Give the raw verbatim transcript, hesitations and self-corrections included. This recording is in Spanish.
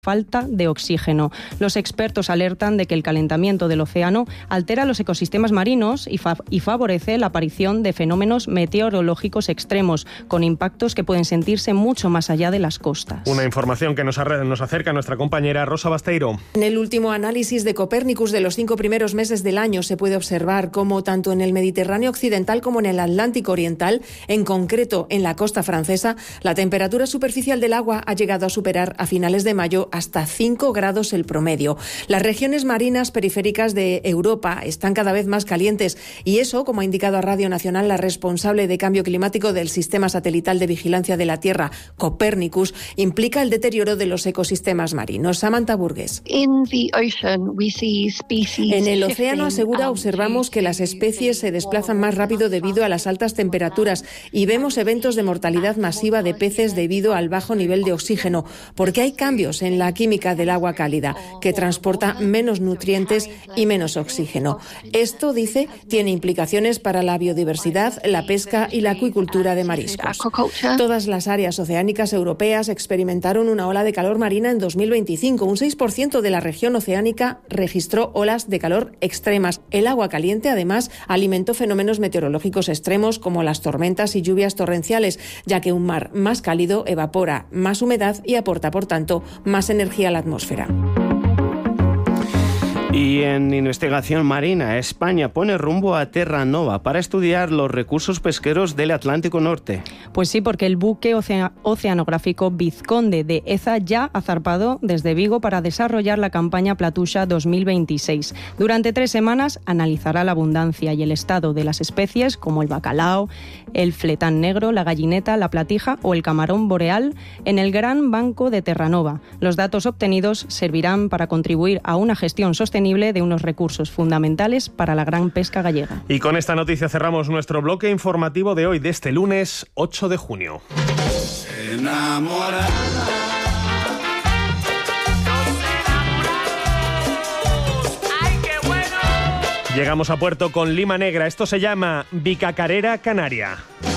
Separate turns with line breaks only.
falta de oxígeno. Los expertos alertan de que el calentamiento del océano altera los ecosistemas marinos y, fa- y favorece la aparición de fenómenos meteorológicos extremos, con impactos que pueden sentirse mucho más allá de las costas.
Una información que nos, arre- nos acerca nuestra compañera Rosa Basteiro.
En el último análisis de Copérnicus de los cinco primeros meses del año se puede observar cómo tanto en el Mediterráneo occidental como en el Atlántico oriental, en concreto en la costa francesa, la temperatura superficial del agua ha llegado a superar a finales de mayo hasta cinco grados el promedio. Las regiones marinas periféricas de Europa están cada vez más calientes y eso, como ha indicado a Radio Nacional la responsable de cambio climático del Sistema Satelital de Vigilancia de la Tierra, Copérnicus, implica el deterioro de los ecosistemas marinos. Samantha Burgess.
En
el océano, asegura, observamos que las especies se desplazan más rápido debido a las altas temperaturas y vemos eventos de mortalidad masiva de peces debido al bajo nivel de oxígeno, porque hay cambios en la química del agua cálida, que transporta menos nutrientes y menos oxígeno. Esto, dice, tiene implicaciones para la biodiversidad, la pesca y la acuicultura de mariscos. Todas las áreas oceánicas europeas experimentaron una ola de calor marina en dos mil veinticinco. Un seis por ciento de la región oceánica registró olas de calor extremas. El agua caliente, además, alimentó fenómenos meteorológicos extremos como las tormentas y lluvias torrenciales, ya que un mar más cálido evapora más humedad y aporta, por tanto, más energía a la atmósfera.
Y en investigación marina, España pone rumbo a Terra Nova para estudiar los recursos pesqueros del Atlántico Norte.
Pues sí, porque el buque ocea- oceanográfico Vizconde de EZA ya ha zarpado desde Vigo para desarrollar la campaña Platusha dos mil veintiséis. Durante tres semanas analizará la abundancia y el estado de las especies como el bacalao, el fletán negro, la gallineta, la platija o el camarón boreal en el Gran Banco de Terra Nova. Los datos obtenidos servirán para contribuir a una gestión sostenible de unos recursos fundamentales para la gran pesca gallega.
Y con esta noticia cerramos nuestro bloque informativo de hoy, de este lunes ocho de junio.
Enamorada.
Llegamos a puerto con lima negra. Esto se llama Bicacarera Canaria.